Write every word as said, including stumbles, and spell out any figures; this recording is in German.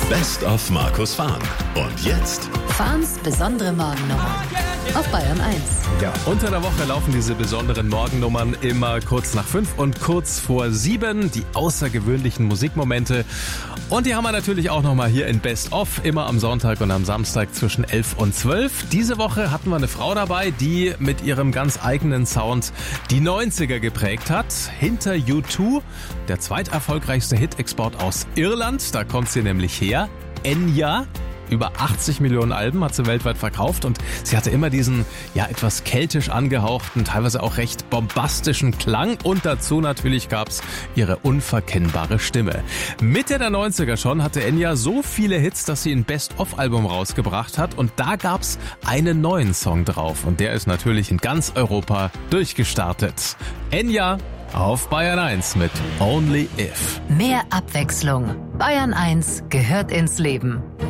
Best of Markus Fahn. Und jetzt Fahns besondere Morgennummer auf Bayern eins. Ja, unter der Woche laufen diese besonderen Morgennummern immer kurz nach fünf und kurz vor sieben. Die außergewöhnlichen Musikmomente. Und die haben wir natürlich auch nochmal hier in Best of, immer am Sonntag und am Samstag zwischen elf und zwölf. Diese Woche hatten wir eine Frau dabei, die mit ihrem ganz eigenen Sound die neunziger geprägt hat. Hinter U zwei, der zweiterfolgreichste Hit-Export aus Irland, da kommt sie nämlich her. Enya. Über achtzig Millionen Alben hat sie weltweit verkauft und sie hatte immer diesen, ja, etwas keltisch angehauchten, teilweise auch recht bombastischen Klang und dazu natürlich gab's ihre unverkennbare Stimme. Mitte der neunziger schon hatte Enya so viele Hits, dass sie ein Best-of-Album rausgebracht hat und da gab's einen neuen Song drauf und der ist natürlich in ganz Europa durchgestartet. Enya auf Bayern eins mit Only If. Mehr Abwechslung. Bayern eins gehört ins Leben.